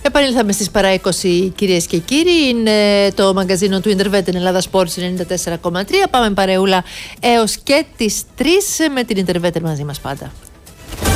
Επανήλθαμε στις παρά 20, κυρίες και κύριοι. Είναι το μαγκαζίνο του Interveten Ελλάδα Sports 94,3. Πάμε παρεούλα έως και τις 3 με την Interveten μαζί μας πάντα.